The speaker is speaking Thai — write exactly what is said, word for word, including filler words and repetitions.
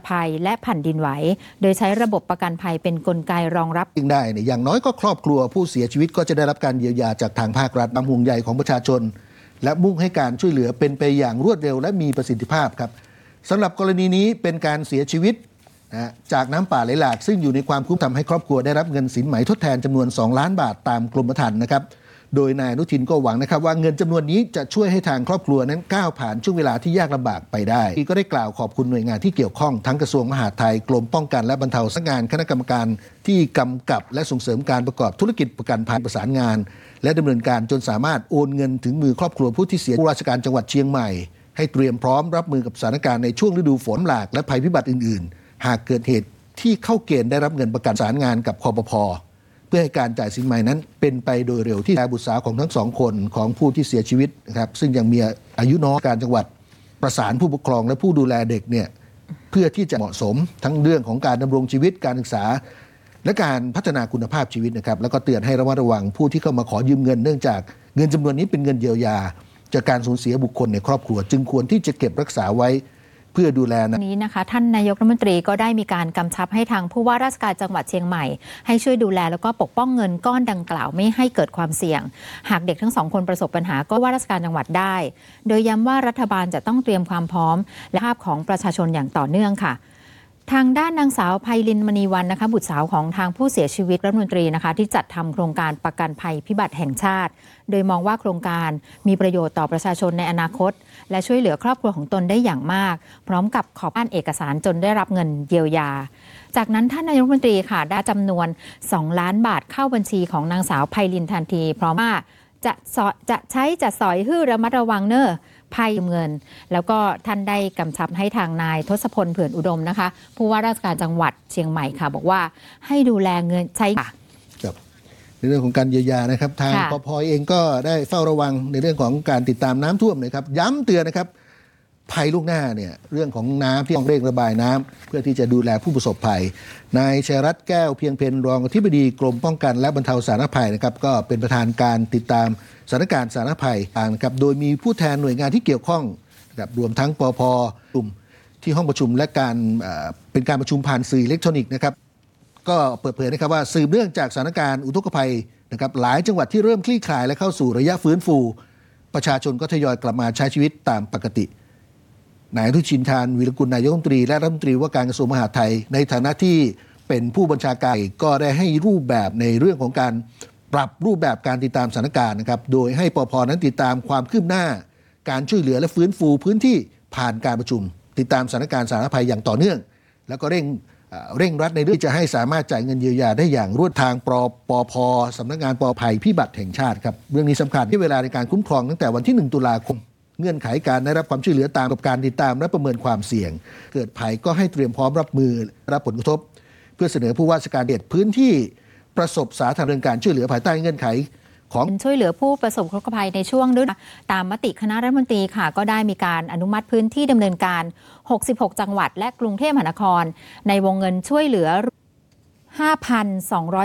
ภัยและแผ่นดินไหวโดยใช้ระบบประกันภัยเป็นกลไกรองรับจึงได้เนี่ยอย่างน้อยก็ครอบครัวผู้เสียชีวิตก็จะได้รับการเยียวยาจากทางภาครัฐความห่วงใยของประชาชนและมุ่งให้การช่วยเหลือเป็นไปอย่างรวดเร็วและมีประสิทธิภาพครับสำหรับกรณีนี้เป็นการเสียชีวิตนะจากน้ำป่าไหลหลากซึ่งอยู่ในความคุ้มทำให้ครอบครัวได้รับเงินสินไหมทดแทนจำนวนสองล้านบาทตามกรมธรรม์นะครับโดยนายอนุทินก็หวังนะครับว่าเงินจำนวนนี้จะช่วยให้ทางครอบครัวนั้นก้าวผ่านช่วงเวลาที่ยากลำบากไปได้ก็ได้กล่าวขอบคุณหน่วยงานที่เกี่ยวข้องทั้งกระทรวงมหาดไทยกรมป้องกันและบรรเทาสาธารณภัยคณะกรรมการที่กำกับและส่งเสริมการประกอบธุรกิจประกันภัยประสานงานและดำเนินการจนสามารถโอนเงินถึงมือครอบครัวผู้ที่เสียผู้ราชการจังหวัดเชียงใหม่ให้เตรียมพร้อมรับมือกับสถานการณ์ในช่วงฤดูฝนหลากและภัยพิบัติอื่นๆหากเกิดเหตุที่เข้าเกณฑ์ได้รับเงินประกันประสานงานกับคปภ.เพื่อให้การจ่ายสินไหมนั้นเป็นไปโดยเร็วที่บุตรสาวของทั้งสองคนของผู้ที่เสียชีวิตนะครับซึ่งยังมีอายุน้อยการจังหวัดประสานผู้ปกครองและผู้ดูแลเด็กเนี่ยเพื่อที่จะเหมาะสมทั้งเรื่องของการดำรงชีวิตการศึกษาและการพัฒนาคุณภาพชีวิตนะครับแล้วก็เตือนให้ระมัดระวังผู้ที่เข้ามาขอยืมเงินเนื่องจากเงินจำนวนนี้เป็นเงินเยียวยาจากการสูญเสียบุคคลในครอบครัวจึงควรที่จะเก็บรักษาไว้เพื่อดูแลนี้นะคะท่านนายกรัฐมนตรีก็ได้มีการกำชับให้ทางผู้ว่าราชการจังหวัดเชียงใหม่ให้ช่วยดูแลแล้วก็ปกป้องเงินก้อนดังกล่าวไม่ให้เกิดความเสี่ยงหากเด็กทั้งสองคนประสบปัญหาก็ว่าราชการจังหวัดได้โดยย้ำว่ารัฐบาลจะต้องเตรียมความพร้อมและภาพของประชาชนอย่างต่อเนื่องค่ะทางด้านนางสาวไพลินมณีวรรณนะคะบุตรสาวของทางผู้เสียชีวิตรัฐมนตรีนะคะที่จัดทำโครงการประกันภัยพิบัติแห่งชาติโดยมองว่าโครงการมีประโยชน์ต่อประชาชนในอนาคตและช่วยเหลือครอบครัวของตนได้อย่างมากพร้อมกับขออ่านเอกสารจนได้รับเงินเยียวยาจากนั้นท่านนายกรัฐมนตรีค่ะได้จำนวนสองล้านบาทเข้าบัญชีของนางสาวไพลินทันทีพร้อมว่าจะจะใช้จะสอยฮื้อระมัดระวังเนอภัยเงินแล้วก็ท่านได้กำชับให้ทางนายทศพลเผื่อนอุดมนะคะผู้ว่าราชการจังหวัดเชียงใหม่ค่ะบอกว่าให้ดูแลเงินใช้ครับในเรื่องของการเยียวยานะครับทางปภ.เองก็ได้เฝ้าระวังในเรื่องของการติดตามน้ำท่วมนะครับย้ำเตือนนะครับภัยลูกหน้าเนี่ยเรื่องของน้ำที่ต้องเร่งระบายน้ำเพื่อที่จะดูแลผู้ประสบภัยนายชัยรัตน์แก้วเพียงเพ็ญรองอธิบดีกรมป้องกันและบรรเทาสาธารณภัยนะครับก็เป็นประธานการติดตามสถานการณ์สาธารณภัยต่างนะครับโดยมีผู้แทนหน่วยงานที่เกี่ยวข้องนะครับรวมทั้งปภ.กลุ่มที่ห้องประชุมและการเป็นการประชุมผ่านสื่ออิเล็กทรอนิกส์นะครับก็เปิดเผยนะครับว่าสืบเนื่องจากสถานการณ์อุทกภัยนะครับหลายจังหวัดที่เริ่มคลี่คลายและเข้าสู่ระยะฟื้นฟูประชาชนก็ทยอยกลับมาใช้ชีวิตตามปกตินายอนุทินชาญวีรกุลนายกรัฐมนตรีและรัฐมนตรีว่าการกระทรวงมหาดไทยในฐานะที่เป็นผู้บัญชาการก็ได้ให้รูปแบบในเรื่องของการปรับรูปแบบการติดตามสถานการณ์นะครับโดยให้ปภ.นั้นติดตามความคืบหน้าการช่วยเหลือและฟื้นฟูพื้นที่ผ่านการประชุมติดตามสถานการณ์สาธารณภัยอย่างต่อเนื่องแล้วก็เร่งเร่งรัดในเรื่องจะให้สามารถจ่ายเงินเยียวยาได้อย่างรวดทางปปภ.สำนักงานปลอดภัยพิบัติแห่งชาติครับเรื่องนี้สำคัญที่เวลาในการคุ้มครองตั้งแต่วันที่หนึ่งตุลาคมเงื่อนไขการได้รับความช่วยเหลือตามกับการติดตามและประเมินความเสี่ยงเกิดภัยก็ให้เตรียมพร้อมรับมือรับผลกระทบเพื่อเสนอผู้ว่าราชการเด็ดพื้นที่ประสบสาธารณการช่วยเหลือภายใต้เงื่อนไขของช่วยเหลือผู้ประสบอุทกภัยในช่วงฤดูตามมติคณะรัฐมนตรีค่ะก็ได้มีการอนุมัติพื้นที่ดำเนินการหกสิบหกจังหวัดและกรุงเทพมหานครในวงเงินช่วยเหลือ ห้าพันสองร้อย